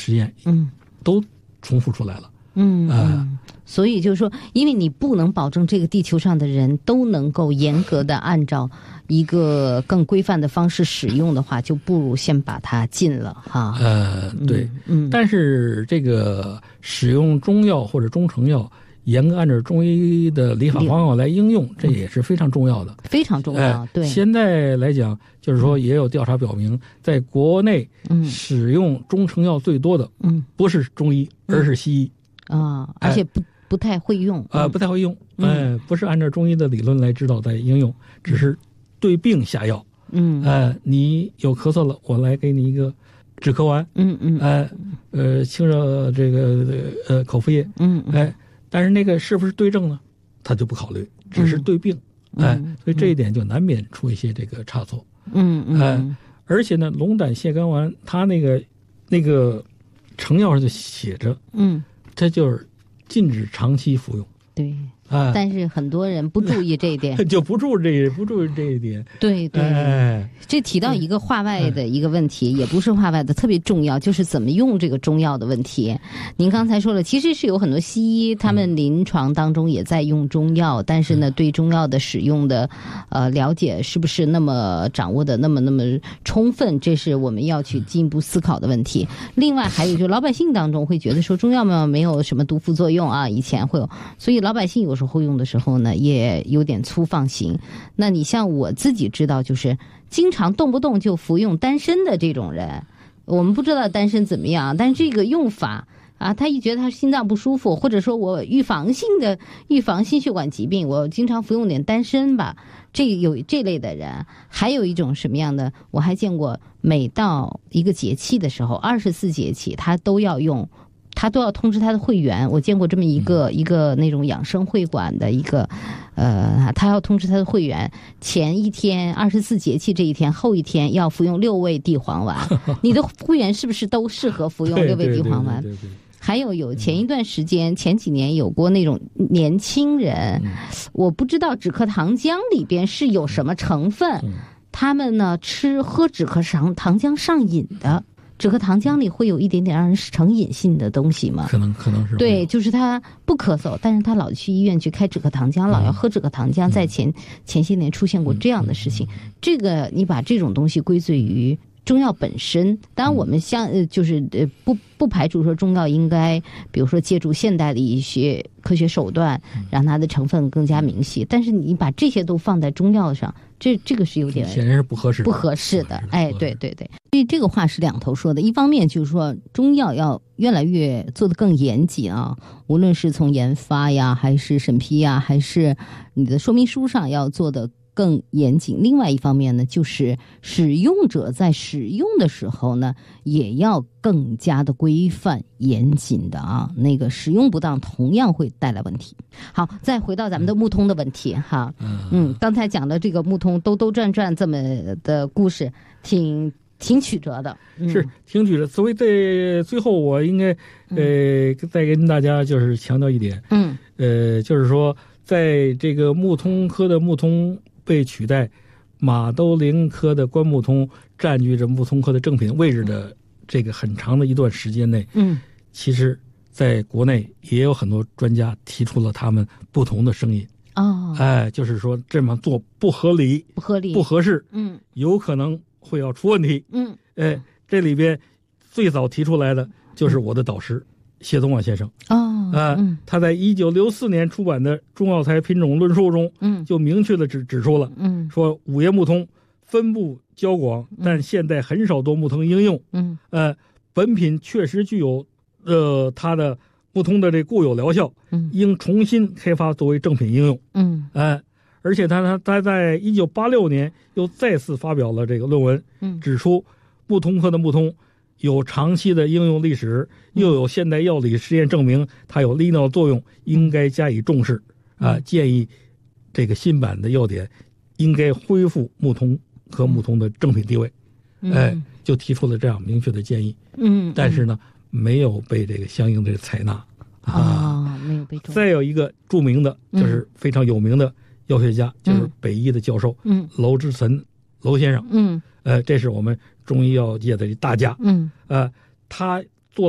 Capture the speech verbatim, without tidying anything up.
实验， 嗯， 都重复出来了。 嗯啊、 嗯，所以就是说，因为你不能保证这个地球上的人都能够严格的按照一个更规范的方式使用的话，就不如先把它禁了哈。 呃，对， 嗯，嗯但是这个使用中药或者中成药，严格按照中医的理法方法来应用，这也是非常重要的， 非常重要。 呃、 对， 现在来讲，就是说也有调查表明，在国内使用中成药最多的，嗯，不是中医，而是西医。 啊、嗯，而且不、哎、不太会用啊、呃，不太会用，哎、呃，不是按照中医的理论来指导在应用，只是对病下药。嗯，呃，你有咳嗽了，我来给你一个止咳丸。嗯嗯，哎、呃，呃，清热这个呃口服液。嗯，哎、呃，但是那个是不是对症呢？他就不考虑，只是对病。哎、嗯呃，所以这一点就难免出一些这个差错。嗯嗯，呃，而且呢，龙胆泻肝丸它那个那个成药上就写着，嗯。它就是禁止长期服用， 对啊，但是很多人不注意这一点， 就不注这不注意这一点。 对对， 哎， 这提到一个话外的一个问题，也不是话外的，特别重要，就是怎么用这个中药的问题。您刚才说了，其实是有很多西医他们临床当中也在用中药，但是呢，对中药的使用的呃了解是不是那么掌握的那么那么充分，这是我们要去进一步思考的问题。另外还有就是老百姓当中会觉得说中药嘛没有什么毒副作用啊，以前会有，所以老百姓有时候用的时候呢也有点粗放型。那你像我自己知道，就是经常动不动就服用丹参的这种人，我们不知道丹参怎么样，但是这个用法啊，他一觉得他心脏不舒服，或者说我预防性的预防心血管疾病，我经常服用点丹参吧，这有这类的人。还有一种什么样的，我还见过，每到一个节气的时候，二十四节气他都要用，他都要通知他的会员。我见过这么一个、嗯、一个那种养生会馆的一个，呃，他要通知他的会员，前一天二十四节气这一天，后一天要服用六味地黄丸。你的会员是不是都适合服用六味地黄丸？ 对对对对对对， 还有有前一段时间、嗯、前几年有过那种年轻人，嗯、我不知道止咳糖浆里边是有什么成分，嗯、他们呢吃喝止咳糖糖浆上瘾的。止咳糖浆里会有一点点让人成瘾性的东西吗？ 可能可能是对，就是他不咳嗽，但是他老去医院去开止咳糖浆，嗯、老要喝止咳糖浆，在前、嗯、前些年出现过这样的事情。嗯、这个你把这种东西归罪于中药本身，当然我们相呃就是呃不不排除说中药应该，比如说借助现代的一些科学手段，让它的成分更加明细。但是你把这些都放在中药上，这这个是有点显然是不合适的， 不合适的。哎，对对对，所以这个话是两头说的。一方面就是说中药要越来越做得更严谨啊，无论是从研发呀，还是审批呀，还是你的说明书上要做的更严谨。另外一方面呢，就是使用者在使用的时候呢，也要更加的规范严谨的啊，那个使用不当同样会带来问题。好，再回到咱们的木通的问题哈，嗯，刚才讲的这个木通兜兜转转这么的故事，挺挺曲折的， 嗯、是挺曲折。所以在最后，我应该呃、嗯、再跟大家就是强调一点，嗯，呃，就是说在这个木通科的木通被取代，马兜铃科的关木通占据着木通科的正品位置的这个很长的一段时间内，嗯，其实在国内也有很多专家提出了他们不同的声音。哦，哎，就是说这么做不合理、 不合理、 不合适， 嗯， 有可能会要出问题， 嗯， 哎，这里边最早提出来的就是我的导师、嗯、谢东莞先生。 哦， 啊、嗯，他在一九六四年出版的《中药材品种论述》中，嗯，就明确的指指出了，嗯，说五叶木通分布较广，但现在很少多木通应用，嗯，呃，本品确实具有，呃，它的木通的这固有疗效，嗯，应重新开发作为正品应用， 嗯， 呃，而且他他他在一九八六年又再次发表了这个论文，嗯，指出木通科的木通有长期的应用历史，又有现代药理实验证明它有利尿作用，应该加以重视啊！建议这个新版的药典应该恢复木通和木通的正品地位， 嗯、 哎，就提出了这样明确的建议。 嗯， 但是呢，没有被这个相应的采纳啊、哦，没有被重。 再有一个著名的，就是非常有名的药学家，嗯、就是北医的教授，嗯，娄之岑娄先生， 嗯， 呃，这是我们中医药界的大家， 嗯， 呃，他